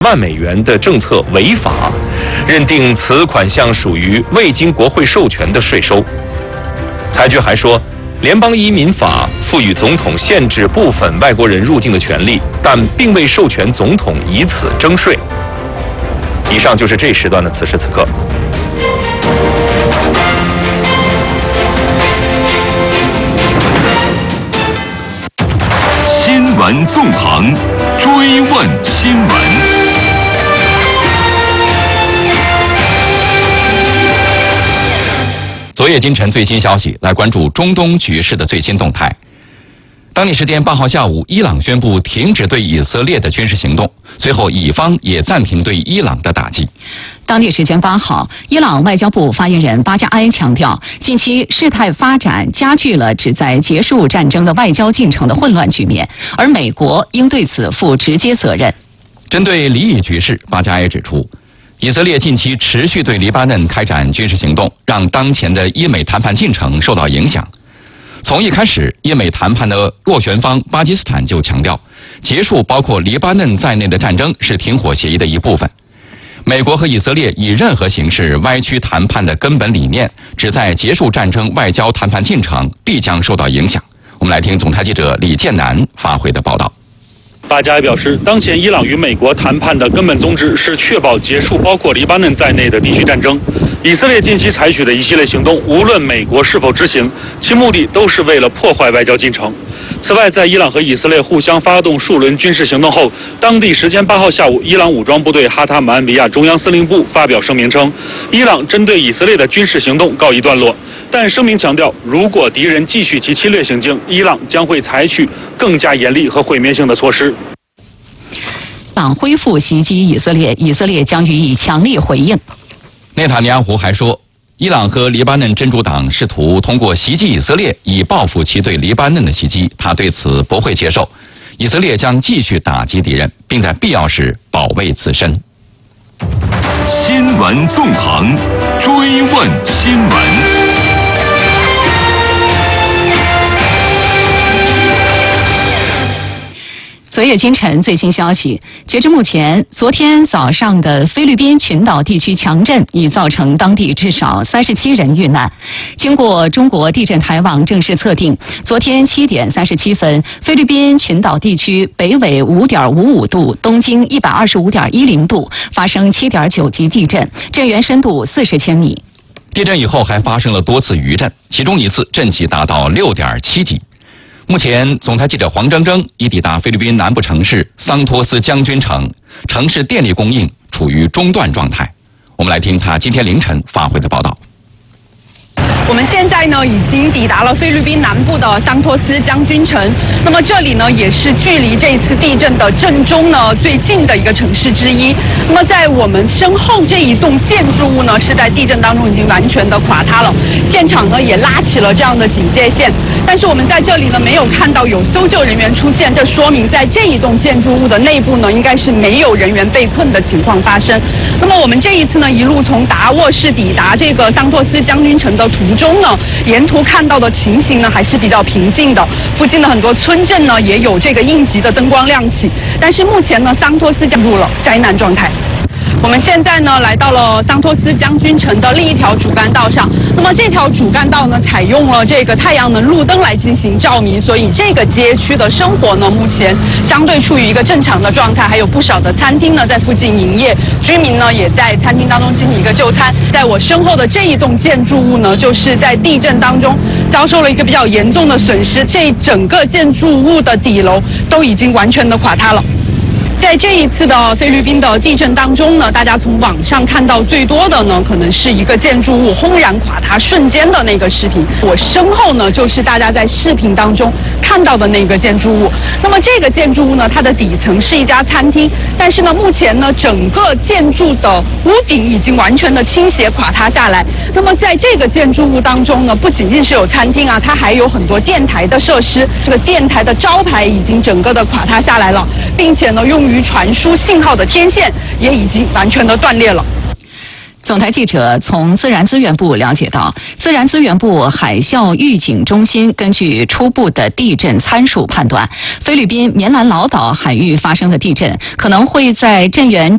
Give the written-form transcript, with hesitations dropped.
万美元的政策违法，认定此款项属于未经国会授权的税收。裁决还说，联邦移民法赋予总统限制部分外国人入境的权利，但并未授权总统以此征税。以上就是这一时段的此时此刻。 新闻纵横，追问新闻。 昨夜今晨最新消息，来关注中东局势的最新动态。当地时间8号下午，伊朗宣布停止对以色列的军事行动，随后以方也暂停对伊朗的打击。 当地时间8号，伊朗外交部发言人巴加埃强调，近期事态发展加剧了旨在结束战争的外交进程的混乱局面，而美国应对此负直接责任。 针对黎以局势，巴加埃指出，以色列近期持续对黎巴嫩开展军事行动，让当前的伊美谈判进程受到影响。从一开始，伊美谈判的斡旋方巴基斯坦就强调，结束包括黎巴嫩在内的战争是停火协议的一部分。美国和以色列以任何形式歪曲谈判的根本理念，旨在结束战争外交谈判进程，必将受到影响。我们来听总台记者李建南发回的报道。 巴加埃表示，当前伊朗与美国谈判的根本宗旨是确保结束包括黎巴嫩在内的地区战争。以色列近期采取的一系列行动，无论美国是否执行，其目的都是为了破坏外交进程。此外，在伊朗和以色列互相发动数轮军事行动后，当地时间8号下午，伊朗武装部队哈塔姆安比亚中央司令部发表声明称，伊朗针对以色列的军事行动告一段落。但声明强调，如果敌人继续其侵略行径，伊朗将会采取更加严厉和毁灭性的措施。 党恢复袭击以色列，以色列将予以强烈回应。 内塔尼亚胡还说，伊朗和黎巴嫩真主党试图通过袭击以色列以报复其对黎巴嫩的袭击，他对此不会接受。以色列将继续打击敌人，并在必要时保卫自身。 新闻纵横，追问新闻。 昨夜今晨最新消息，截至目前，昨天早上的菲律宾群岛地区强震已造成当地至少37人遇难。经过中国地震台网正式测定，昨天7点37分，菲律宾群岛地区北纬5.55度，东经125.10度发生7.9级地震，震源深度40千米。 地震以后还发生了多次余震，其中一次震级达到6.7级。目前，总台记者黄铮铮已抵达菲律宾南部城市桑托斯将军城，城市电力供应处于中断状态。我们来听他今天凌晨发回的报道。 我们现在呢已经抵达了菲律宾南部的桑托斯将军城，那么这里呢也是距离这次地震的震中呢最近的一个城市之一。那么在我们身后这一栋建筑物呢是在地震当中已经完全的垮塌了，现场呢也拉起了这样的警戒线，但是我们在这里呢没有看到有搜救人员出现，这说明在这一栋建筑物的内部呢应该是没有人员被困的情况发生。那么我们这一次呢一路从达沃市抵达这个桑托斯将军城的途中呢，沿途看到的情形呢还是比较平静的，附近的很多村镇呢也有这个应急的灯光亮起，但是目前呢桑托斯进入了灾难状态。我们现在呢来到了桑托斯将军城的另一条主干道上，那么这条主干道呢采用了这个太阳能路灯来进行照明，所以这个街区的生活呢目前相对处于一个正常的状态，还有不少的餐厅呢在附近营业，居民呢也在餐厅当中进行一个就餐。在我身后的这一栋建筑物呢，就是在地震当中遭受了一个比较严重的损失，这整个建筑物的底楼都已经完全的垮塌了。在这一次的菲律宾的地震当中呢，大家从网上看到最多的呢，可能是一个建筑物轰然垮塌瞬间的那个视频。我身后呢，就是大家在视频当中看到的那个建筑物。那么这个建筑物呢，它的底层是一家餐厅，但是呢，目前呢，整个建筑的屋顶已经完全的倾斜垮塌下来。那么在这个建筑物当中呢，不仅仅是有餐厅啊，它还有很多电台的设施。这个电台的招牌已经整个的垮塌下来了，并且呢，用于传输信号的天线也已经完全的断裂了。 总台记者从自然资源部了解到，自然资源部海啸预警中心根据初步的地震参数判断，菲律宾棉兰老岛海域发生的地震可能会在震源